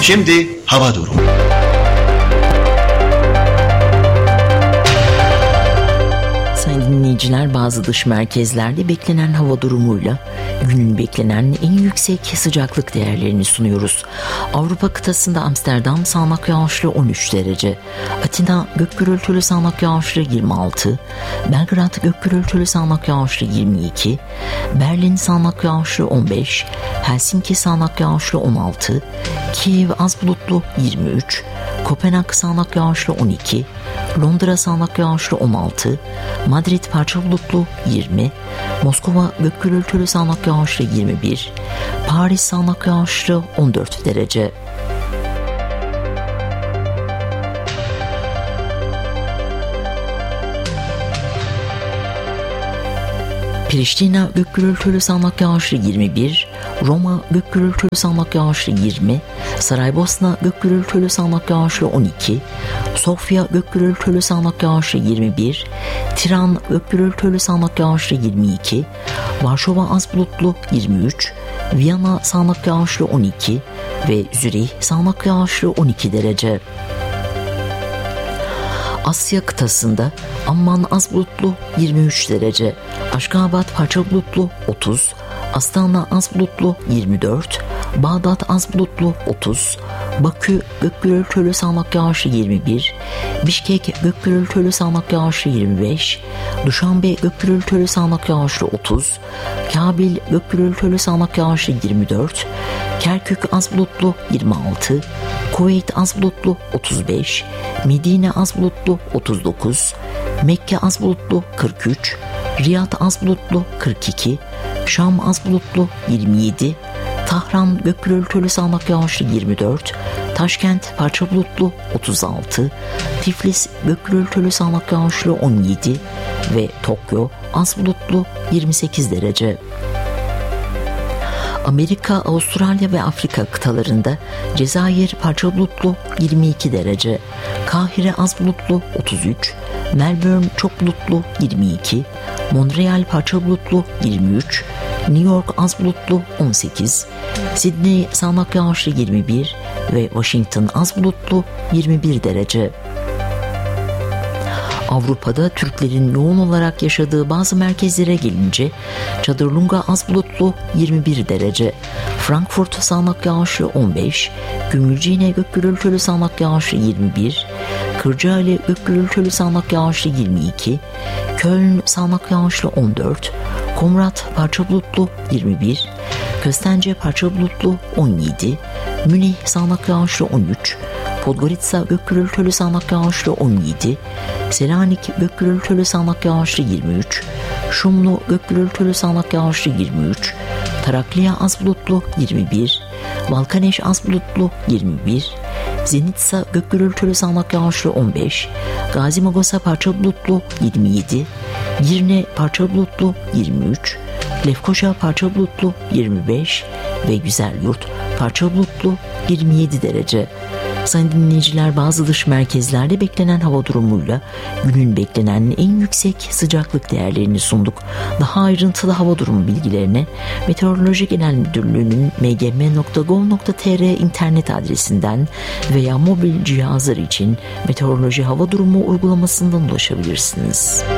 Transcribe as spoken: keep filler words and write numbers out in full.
Şimdi hava durumu. Sayın dinleyiciler, bazı dış merkezlerde beklenen hava durumuyla günün beklenen en yüksek sıcaklık değerlerini sunuyoruz. Avrupa kıtasında Amsterdam sağanak yağışlı on üç derece, Atina gök gürültülü sağanak yağışlı yirmi altı, Belgrad gök gürültülü sağanak yağışlı yirmi iki, Berlin sağanak yağışlı on beş, Helsinki sağanak yağışlı on altı, Kiev az bulutlu yirmi üç, Kopenhag sağanak yağışlı on iki, Londra sağanak yağışlı on altı, Madrid parçalı bulutlu yirmi, Moskova gök gürültülü sağanak yağışlı yirmi bir, Paris sağanak yağışlı on dört derece. Priştina gök gürültülü sağanak yağışlı yirmi bir, Roma gök gürültülü sağanak yağışlı yirmi, Saraybosna gök gürültülü sağanak yağışlı on iki, Sofya gök gürültülü sağanak yağışlı yirmi bir, Tiran gök gürültülü sağanak yağışlı yirmi iki, Varşova az bulutlu yirmi üç, Viyana sağanak yağışlı on iki ve Zürih sağanak yağışlı on iki derece. Asya kıtasında Amman az bulutlu yirmi üç derece, Aşgabat parçalı bulutlu otuz, Astana az bulutlu yirmi dört, Bağdat az bulutlu otuz, Bakü gök gürültülü sağanak yağışlı yirmi bir, Bişkek gök gürültülü sağanak yağışlı yirmi beş, Duşanbe gök gürültülü sağanak yağışlı otuz, Kabil gök gürültülü sağanak yağışlı yirmi dört, Kerkük az bulutlu yirmi altı, Kuveyt az bulutlu otuz beş, Medine az bulutlu otuz dokuz, Mekke az bulutlu kırk üç, Riyad az bulutlu kırk iki, Şam az bulutlu yirmi yedi, Tahran gök gürültülü sağanak yağışlı yirmi dört, Taşkent parça bulutlu otuz altı, Tiflis gök gürültülü sağanak yağışlı on yedi ve Tokyo az bulutlu yirmi sekiz derece. Amerika, Avustralya ve Afrika kıtalarında Cezayir parça bulutlu yirmi iki derece, Kahire az bulutlu otuz üç, Melbourne çok bulutlu yirmi iki, Montreal parça bulutlu yirmi üç, New York az bulutlu on sekiz, Sydney sağanak yağışlı yirmi bir ve Washington az bulutlu yirmi bir derece. Avrupa'da Türklerin yoğun olarak yaşadığı bazı merkezlere gelince Çadırlunga az bulutlu yirmi bir derece, Frankfurt sağanak yağışlı on beş, Gümülcine gök gürültülü sağanak yağışlı yirmi bir, Kırcaali gök gürültülü sağanak yağışlı yirmi iki, Köln sağanak yağışlı on dört, Komrat parça bulutlu yirmi bir, Köstence parça bulutlu on yedi, Münih sağanak yağışlı on üç, Podgorica gök gürültülü sağanak yağışlı on yedi, Selanik gök gürültülü sağanak yağışlı yirmi üç, Şumlu gök gürültülü sağanak yağışlı yirmi üç, Tarakliya az bulutlu yirmi bir, Balkaneş az bulutlu yirmi bir, Zenitsa gök gürültülü sağanak yağışlı on beş, Gazimagosa parça bulutlu yirmi yedi, Girne parça bulutlu yirmi üç, Lefkoşa parça bulutlu yirmi beş ve Güzelyurt parça bulutlu yirmi yedi derece. Sayın dinleyiciler, bazı dış merkezlerde beklenen hava durumuyla günün beklenen en yüksek sıcaklık değerlerini sunduk. Daha ayrıntılı hava durumu bilgilerine Meteoroloji Genel Müdürlüğü'nün m g m nokta gov nokta t r internet adresinden veya mobil cihazlar için meteoroloji hava durumu uygulamasından ulaşabilirsiniz.